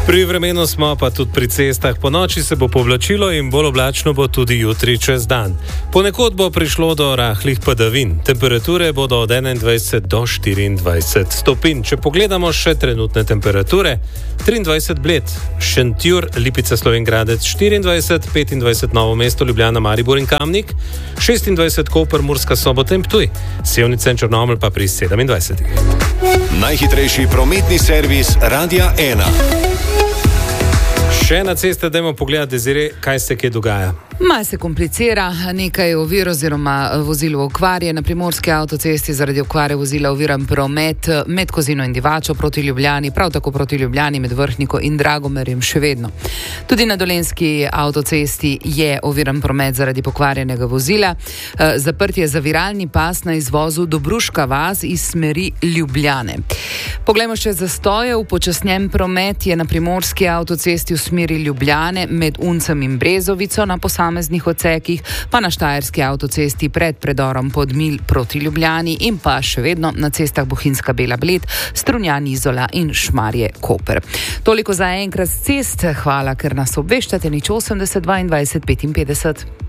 Pri vremenu smo pa tudi pri cestah. Po noči se bo povlačilo in bolj oblačno bo tudi jutri čez dan. Ponekod bo prišlo do rahlih padavin. Temperature bodo od 21 do 24 stopinj. Če pogledamo še trenutne temperature, 23 Bled, Šentjur, Lipica, Slovenj Gradec 24, 25 Novo mesto, Ljubljana, Maribor in Kamnik, 26 Koper, Murska Sobota in Ptuj, Sevnica in Črnomelj pa pri 27. Najhitrejši prometni servis Radia 1. Še na ceste, dajmo pogledati, Desire, kaj se kje dogaja. Malo se komplicira, nekaj ovir oziroma vozil v okvarje. Na primorski avtocesti zaradi okvare vozila oviran promet med Kozino in Divačo proti Ljubljani, prav tako proti Ljubljani med Vrhniko in Dragomerjem še vedno. Tudi na dolenjski avtocesti je oviran promet zaradi pokvarjenega vozila. Zaprt je zaviralni pas na izvozu Dobruška vas iz smeri Ljubljane. Poglejmo še zastoje. Upočasnjen promet je na primorski avtocesti v smeri Ljubljane med Uncem in Brezovico na posameznih odsekih, pa na štajerski avtocesti pred predorom Podmilj proti Ljubljani in pa še vedno na cestah Bohinjska Bela Bled, Strunjan Izola in Šmarje Koper. Toliko za enkrat z cest. Hvala, ker nas obveščate. 80 22 55.